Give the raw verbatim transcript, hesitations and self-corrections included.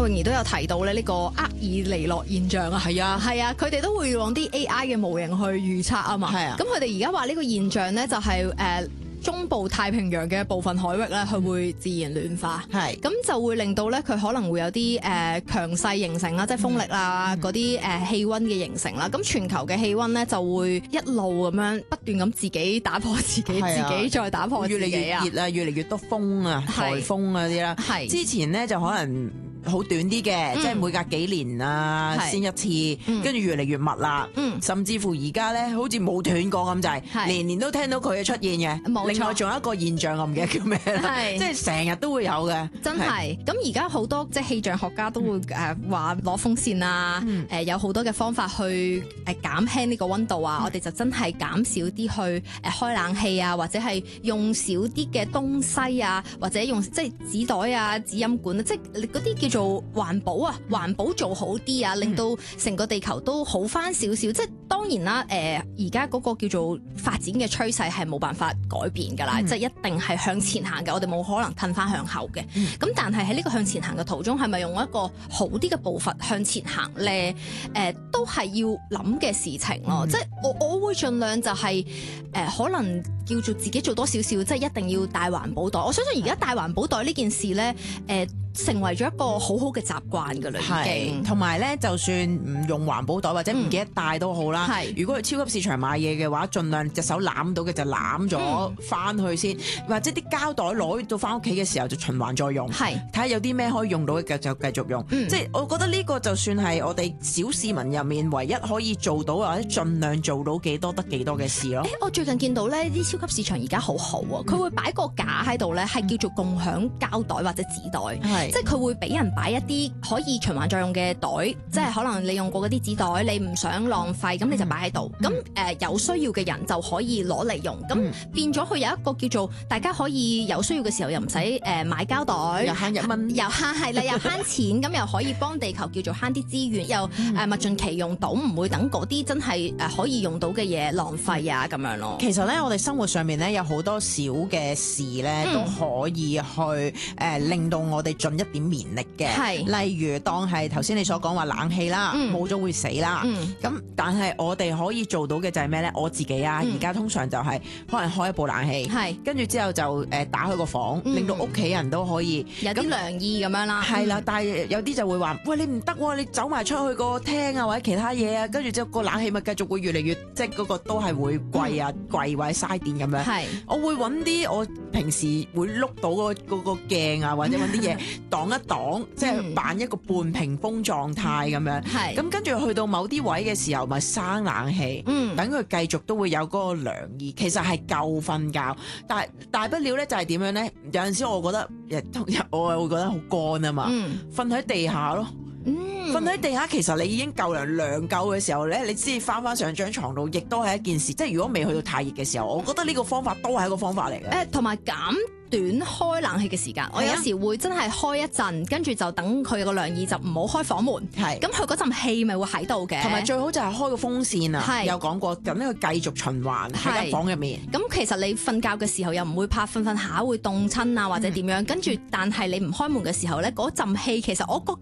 泳兒都有提到咧呢個厄爾尼諾現象啊。 係啊， 係啊，佢哋都會用啲 A I 嘅模型去預測啊嘛。 係啊， 咁佢哋而家話呢個現象咧就係、是、誒。呃中部太平洋嘅部分海域咧，佢會自然暖化， 係咁就會令到咧佢可能會有啲誒強勢形成啦，即係風力啊嗰啲誒氣温嘅形成啦。咁全球嘅氣温咧就會一路咁樣不斷咁自己打破自己， 啊、 自己再打破自己， 越嚟越熱啊，越嚟越多風啊，颱風嗰啲啦。 係之前咧就可能好短啲嘅，嗯、即係每隔幾年啊先一次，跟住、嗯、越嚟越密啦。嗯、甚至乎而家咧好似冇斷過咁滯，年年都聽到佢嘅出現嘅。另外仲有一個現象，我唔記得叫咩啦，即係成日都會有嘅。真係咁而家好多即係氣象學家都會誒話攞風扇啊，誒、嗯呃、有好多嘅方法去誒減輕呢個溫度啊。嗯、我哋就真係減少啲去誒開冷氣啊，或者係用少啲嘅東西啊，或者用即係紙袋啊、紙飲管啊，即係嗰啲叫做環保啊，環保做好啲啊，令到成個地球都好翻少少。即係當然啦，誒而家嗰個叫做發展嘅趨勢係冇辦法改變㗎啦，嗯、即係一定係向前行嘅，我哋冇可能褪翻向後嘅。咁、嗯、但係喺呢個向前行嘅途中，係咪用一個好啲嘅步伐向前行咧？誒、呃，都係要諗嘅事情咯。嗯、即係我我會盡量就係、是、誒、呃，可能叫做自己做多少少，即係一定要帶環保袋。我相信而家帶環保袋呢件事咧，誒、呃。成為咗一個好好嘅習慣㗎啦，已經。同埋咧，就算唔用環保袋或者唔記得帶都好啦。係、嗯。如果去超級市場買嘢嘅話，盡量隻手攬到嘅就攬咗翻去先，嗯、或者啲膠袋攞到翻屋企嘅時候就循環再用。係。睇下有啲咩可以用到嘅就繼續用。嗯、即係我覺得呢個就算係我哋小市民入面唯一可以做到或者盡量做到幾多得幾多嘅事咯。誒、欸，我最近見到咧啲超級市場而家好好啊，佢、嗯、會擺個架喺度咧，係叫做共享膠袋或者紙袋。即係佢會俾人擺一啲可以循環再用嘅袋，嗯、即係可能你用過嗰啲紙袋，你唔想浪費，咁、嗯、你就擺喺度。咁誒、嗯呃、有需要嘅人就可以攞嚟用。咁、嗯、變咗佢有一個叫做大家可以有需要嘅時候又唔使誒買膠袋，又慳一蚊，又慳係啦，又慳錢，咁又可以幫地球叫做慳啲資源，又誒、嗯呃、物盡其用到，唔會等嗰啲真係誒可以用到嘅嘢浪費啊咁樣咯。其實咧，我哋生活上面咧有好多小嘅事咧，嗯、都可以去誒、呃、令到我哋盡一點勉力嘅，係例如當係頭先你所講話冷氣啦，冇咗、嗯、會死啦。咁、嗯、但係我哋可以做到嘅就係咩咧？我自己啊，而家、嗯、通常就係可能開一部冷氣，係跟住之後就誒打開個房，嗯、令到屋企人都可以有啲涼意咁樣啦。係啦，但係有啲就會話：喂，你唔得喎，你走埋出去個廳啊，或者其他嘢啊，跟住之後個冷氣咪繼續會越嚟越，即係嗰個都係會貴啊，嗯、貴或者嘥電咁樣。係，我會揾啲我平時會碌到嗰嗰個鏡啊，或者揾啲嘢擋一擋。即係扮一個半屏風狀態咁樣，係咁跟住去到某啲位嘅時候，咪生冷氣，嗯，等佢繼續都會有嗰個涼意。其實係夠瞓覺，但係大不了咧就係點樣咧？有陣時我覺得，我係會覺得好乾啊嘛，瞓喺、嗯、地下咯，瞓喺、嗯、地下其實你已經夠涼涼夠嘅時候咧，你先翻翻上張床度，亦都係一件事。即係如果未去到太熱嘅時候，我覺得呢個方法都係一個方法嚟嘅。誒，同埋減短開冷氣嘅時間，我有時會真係開一陣，跟住就等佢個涼意就唔好開房門。係，咁佢嗰陣氣咪會喺度嘅。同埋最好就係開個風扇啊。係，有講過咁呢個繼續循環喺間房入面。咁其實你瞓覺嘅時候又唔會怕瞓瞓下會凍親啊，或者點樣。跟住但係你唔開門嘅時候咧，嗰陣氣其實我覺